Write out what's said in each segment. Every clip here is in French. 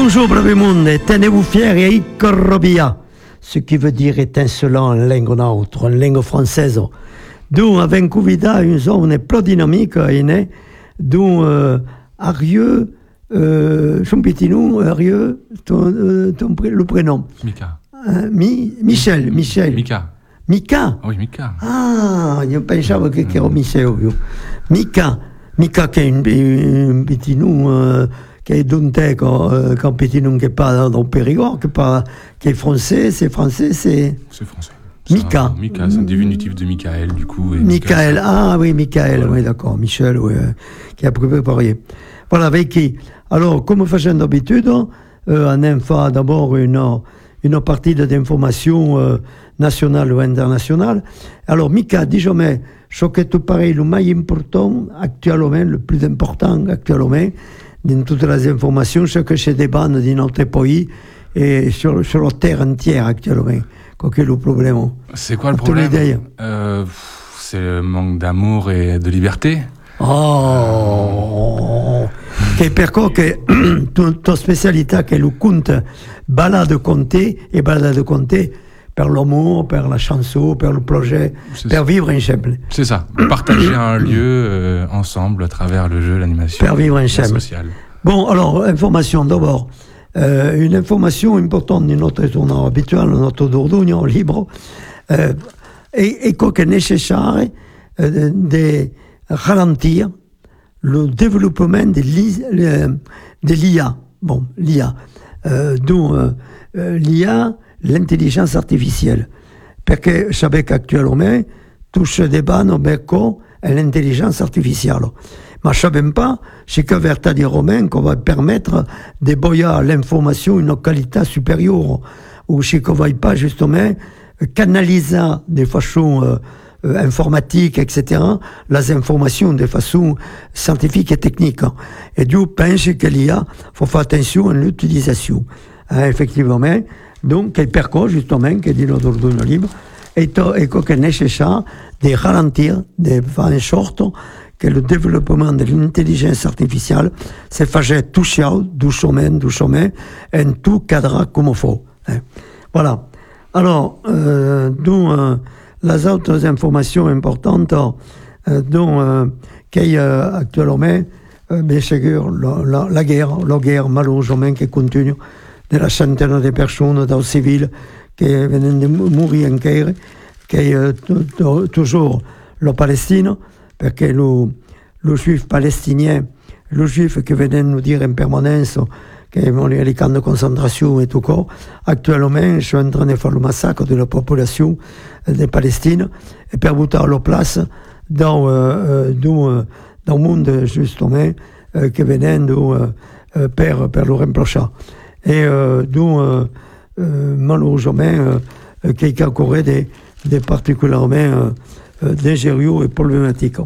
Bonjour brave monde, tenez-vous fiers et icorrobia, ce qui veut dire étincelant en langue neutre, en langue française. D'où avec Cuvida une zone plus dynamique, d'où Arieux, Chompetinou, Arieux, le prénom. Mika. Michel. Mika. Mika? Oui, Mika. Ah, io pensavo che era Miseo. Mika che è un petinou che è d'Unteco, che è un petinou che parle dans le Périgord, qui est français, c'est français. C'est français. Mika. Mika, c'est un diminutif de Michael, du coup. Et Michael, Mika, Michael, voilà. Oui, d'accord. Michel, oui, qui a préparé. Voilà, avec qui. Alors, comme facendo d'habitude, on fa d'abord une partie d'information nationale ou internationale. Alors, Mika, dis-moi, ce que tu paraît le plus important actuellement, le plus important actuellement, dans toutes les informations, ce que se débat dans notre pays et sur la terre entière actuellement. Quel est le problème? C'est quoi le problème? C'est le manque d'amour et de liberté. Oh, che perché che tua specialità che lo conte balade conté et balade conté per l'amour, per la chanson, per le projet, per vivre ensemble. C'est ça, partager un lieu ensemble à travers le jeu, l'animation, per vivre ensemble. Social. Bon, alors, information d'abord. Une information importante de notre tournoi habituel, notre Dordogne libre, est qu'il est nécessaire de ralentir le développement de l'IA. Bon, l'IA. D'où l'IA, l'intelligence artificielle. Parce que je sais qu'actuellement, tout ce débat est l'intelligence artificielle. Mais je ne sais pas ce que véritablement qu'on va permettre de boyer l'information une qualité supérieure, ou ce qu'on ne va pas justement canaliser de façon informatique, etc., les informations de façon scientifique et technique. Et Dieu pense qu'il y a, faut faire attention à l'utilisation. Effectivement, donc, quel perco, justement, que dit notre ordre libre, et qu'il est nécessaire de ralentir, de faire en sorte que le développement de l'intelligence artificielle se fasse toucher doucement, en tout cadre comme il faut. Voilà. Alors, les autres informations importantes, qu'il y a actuellement, bien sûr, la guerre malheureusement qui continue, de la centaine de personnes dans le civil qui viennent de mourir en guerre, qui est toujours la Palestine, parce que le juif palestinien, le juif qui venait nous dire en permanence que les camps de concentration et tout ça, actuellement, je suis en train de faire le massacre de la population de Palestine et pour bouter leur place dans le monde, justement, qui venait per le remprocher. Et malheureusement, quelqu'un aurait des particulièrement dangereux et problématiques.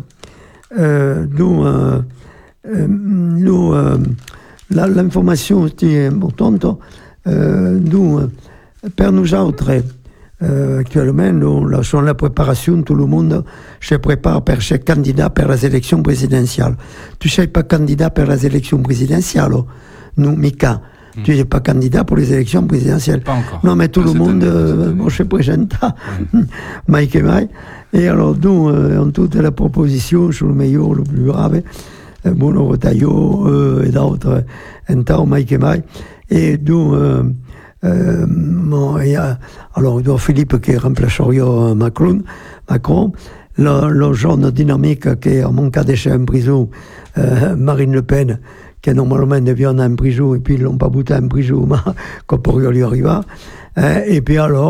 L'information est importante. Per nous autres, actuellement, sur la préparation, tout le monde se prépare pour chaque candidat pour les élections présidentielles. Tu ne sais pas candidat pour les élections présidentielles? Nous, Mika, tu n'es pas candidat pour les élections présidentielles. Pas encore. Non, mais tout le monde se présente, Mike et Mike. Et alors, nous, en toute la proposition sur le meilleur, le plus grave, Bruno Retailleau et d'autres, en temps, Mike et Mike. Et nous, alors, il y a Philippe qui remplacerait Macron, le jeune dynamique qui, en mon cas d'échec en prison, Marine Le Pen, qui normalement devient en prison, et puis ils ne l'ont pas bouté en prison, mais qu'on pourrait lui arriver. Et puis alors,